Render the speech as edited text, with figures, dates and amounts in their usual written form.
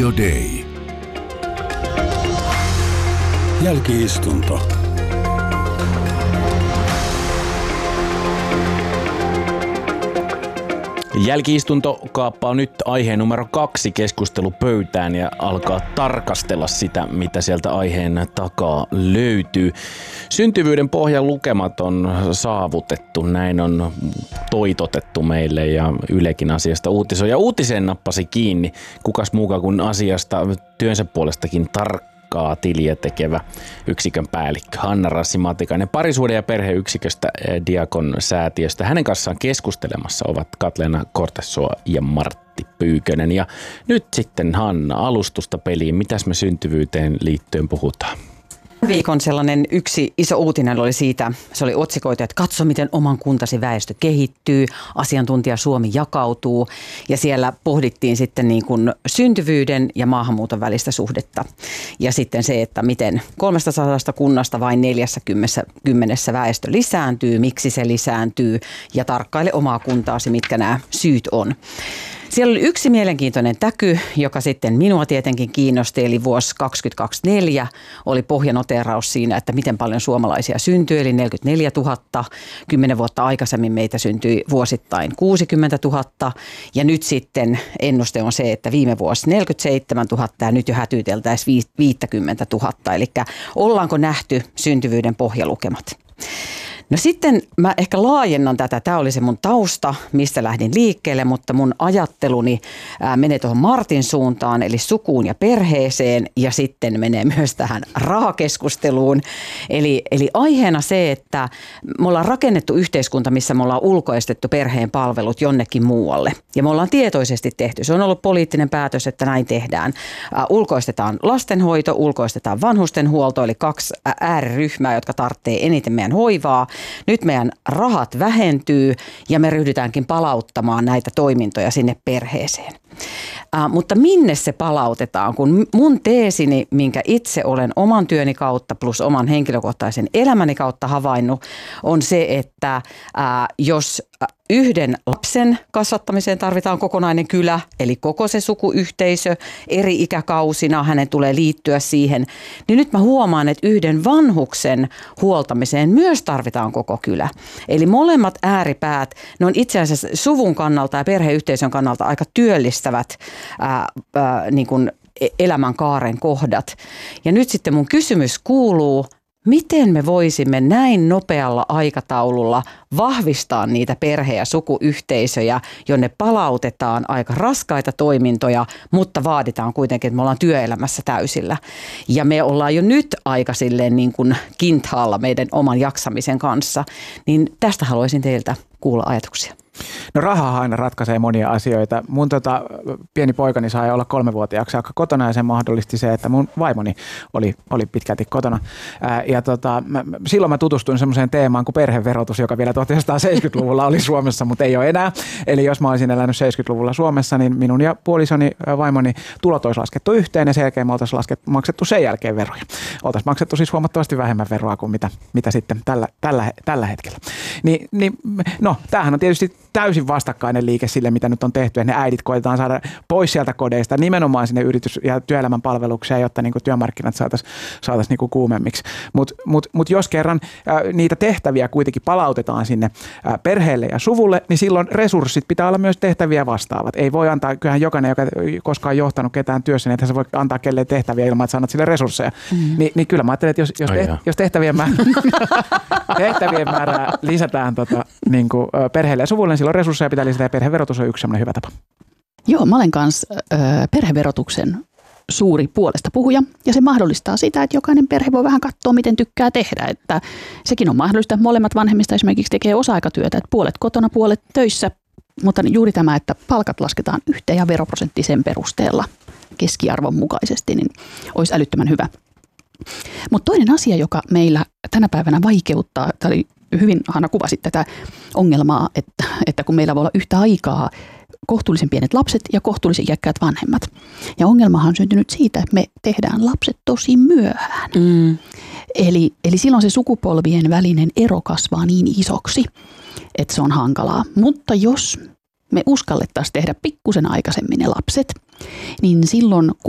Day. Jälki-istunto. Jälki-istunto kaappaa nyt aiheen numero 2 keskustelupöytään ja alkaa tarkastella sitä, mitä sieltä aiheen takaa löytyy. Syntyvyyden pohjan lukemat on saavutettu, näin on toitotettu meille ja Ylekin asiasta uutisoi. Ja uutiseen nappasi kiinni kukas muukaan kuin asiasta työnsä puolestakin tarkkaa tiliä tekevä yksikön päällikkö Hanna Rassi-Matikainen parisuuden- ja perheyksiköstä Diakon-säätiöstä. Hänen kanssaan keskustelemassa ovat Katleena Kortesoa ja Martti Pyykönen. Ja nyt sitten Hanna, alustusta peliin. Mitäs me syntyvyyteen liittyen puhutaan? Viikon sellainen yksi iso uutinen oli siitä, se oli otsikoitu, että katso miten oman kuntasi väestö kehittyy, asiantuntija Suomi jakautuu ja siellä pohdittiin sitten niin kuin syntyvyyden ja maahanmuuton välistä suhdetta. Ja sitten se, että miten 300 kunnasta vain 40 väestö lisääntyy, miksi se lisääntyy ja tarkkaile omaa kuntaasi, mitkä nämä syyt on. Siellä oli yksi mielenkiintoinen täky, joka sitten minua tietenkin kiinnosti, eli vuosi 2024 oli pohjanoteeraus siinä, että miten paljon suomalaisia syntyi, eli 44 000. 10 vuotta aikaisemmin meitä syntyi vuosittain 60 000, ja nyt sitten ennuste on se, että viime vuosi 47 000 ja nyt jo hätyyteltäisiin 50 000, eli ollaanko nähty syntyvyyden pohjalukemat? No sitten mä ehkä laajennan tätä. Tämä oli se mun tausta, mistä lähdin liikkeelle, mutta mun ajatteluni menee tuohon Martin suuntaan, eli sukuun ja perheeseen, ja sitten menee myös tähän rahakeskusteluun. Eli aiheena se, että me ollaan rakennettu yhteiskunta, missä me ollaan ulkoistettu perheen palvelut jonnekin muualle. Ja me ollaan tietoisesti tehty. Se on ollut poliittinen päätös, että näin tehdään. Ulkoistetaan lastenhoito, ulkoistetaan vanhustenhuolto, eli 2 ääriryhmää, jotka tarvitsee eniten meidän hoivaa. Nyt meidän rahat vähentyy ja me ryhdytäänkin palauttamaan näitä toimintoja sinne perheeseen. Mutta minne se palautetaan? Kun mun teesini, minkä itse olen oman työni kautta plus oman henkilökohtaisen elämäni kautta havainnut, on se, että jos yhden lapsen kasvattamiseen tarvitaan kokonainen kylä, eli koko se sukuyhteisö eri ikäkausina, hänen tulee liittyä siihen, niin nyt mä huomaan, että yhden vanhuksen huoltamiseen myös tarvitaan koko kylä. Eli molemmat ääripäät, ne on itse asiassa suvun kannalta ja perheyhteisön kannalta aika työllistävät niin kuin elämänkaaren kohdat. Ja nyt sitten mun kysymys kuuluu, miten me voisimme näin nopealla aikataululla vahvistaa niitä perhe- ja sukuyhteisöjä, jonne palautetaan aika raskaita toimintoja, mutta vaaditaan kuitenkin, että me ollaan työelämässä täysillä. Ja me ollaan jo nyt aika silleen niin kuin kintaalla meidän oman jaksamisen kanssa. Niin tästä haluaisin teiltä kuulla ajatuksia. No raha aina ratkaisee monia asioita. Mun pieni poikani sai olla 3-vuotiaaksi saakka kotona ja se mahdollisti se, että mun vaimoni oli pitkälti kotona. Silloin mä tutustuin semmoiseen teemaan kuin perheverotus, joka vielä 1970-luvulla oli Suomessa, mutta ei ole enää. Eli jos mä olisin elänyt 70-luvulla Suomessa, niin minun ja puolisoni vaimoni tulot olisi laskettu yhteen ja sen jälkeen me oltaisiin maksettu sen jälkeen veroja. Oltaisiin maksettu siis huomattavasti vähemmän veroa kuin mitä sitten tällä hetkellä. No, tämähän on tietysti täysin vastakkainen liike sille, mitä nyt on tehty, että ne äidit koitetaan saada pois sieltä kodeista nimenomaan sinne yritys- ja työelämän palvelukseen, jotta niin kuin työmarkkinat saataisiin niin kuin kuumemmiksi. Mut jos kerran niitä tehtäviä kuitenkin palautetaan sinne perheelle ja suvulle, niin silloin resurssit pitää olla myös tehtäviä vastaavat. Ei voi antaa, kyllähän jokainen, joka koskaan johtanut ketään työssä, niin että se voi antaa kelleen tehtäviä ilman, että sanot sille resursseja. Niin kyllä mä ajattelen, että jos tehtävien määrää lisätään niin kuin perheelle ja suvulle, niin silloin resursseja pitää lisätä ja perheverotus on yksi sellainen hyvä tapa. Joo, mä olen kanssa perheverotuksen suuri puolesta puhuja ja se mahdollistaa sitä, että jokainen perhe voi vähän katsoa, miten tykkää tehdä. Että sekin on mahdollista, että molemmat vanhemmista esimerkiksi tekee osa-aikatyötä, että puolet kotona, puolet töissä, mutta juuri tämä, että palkat lasketaan yhteen ja veroprosentti sen perusteella keskiarvon mukaisesti, niin olisi älyttömän hyvä. Mutta toinen asia, joka meillä tänä päivänä vaikeuttaa, tai hyvin Hanna kuvasit tätä ongelmaa, että kun meillä voi olla yhtä aikaa kohtuullisen pienet lapset ja kohtuullisen iäkkäät vanhemmat. Ja ongelmahan on syntynyt siitä, että me tehdään lapset tosi myöhään. Eli silloin se sukupolvien välinen ero kasvaa niin isoksi, että se on hankalaa. Mutta jos me uskallettaisiin tehdä pikkusen aikaisemmin ne lapset, niin silloin